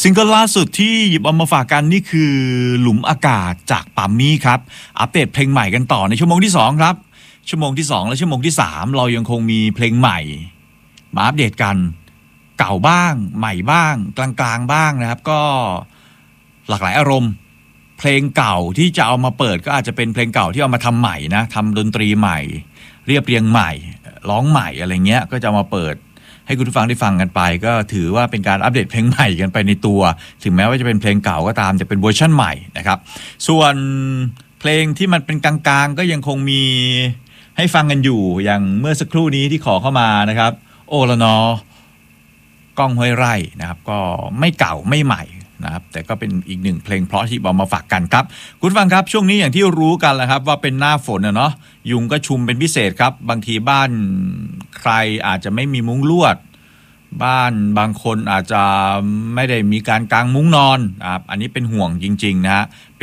ซิงเกิลล่าสุดที่หยิบเอามาฝากกันนี่คือหลุมอากาศจากปัมมี่ครับอัปเดตเพลงใหม่กันต่อในชั่วโมงที่2ครับชั่วโมงที่2และชั่วโมงที่3เรายังคงมีเพลงใหม่มาอัปเดตกันเก่าบ้างใหม่บ้างกลางๆบ้างนะครับก็หลากหลายอารมณ์เพลงเก่าที่จะเอามาเปิดก็อาจจะเป็นเพลงเก่าที่เอามาทำใหม่นะทำดนตรีใหม่เรียบเรียงใหม่ร้องใหม่อะไรเงี้ยก็จะมาเปิดให้คุณผู้ฟังได้ฟังกันไปก็ถือว่าเป็นการอัปเดตเพลงใหม่กันไปในตัวถึงแม้ว่าจะเป็นเพลงเก่าก็ตามจะเป็นเวอร์ชั่นใหม่นะครับส่วนเพลงที่มันเป็นกลางๆก็ยังคงมีให้ฟังกันอยู่อย่างเมื่อสักครู่นี้ที่ขอเข้ามานะครับโอละนอก้องห้วยไร่นะครับก็ไม่เก่าไม่ใหม่นะครับแต่ก็เป็นอีกหนึ่งเพลงเพราะที่เอามาฝากกันครับคุณฟังครับช่วงนี้อย่างที่รู้กันแหละครับว่าเป็นหน้าฝนเนาะยุงก็ชุมเป็นพิเศษครับบางทีบ้านใครอาจจะไม่มีมุ้งลวดบ้านบางคนอาจจะไม่ได้มีการกางมุ้งนอนอันนี้เป็นห่วงจริงๆนะฮะ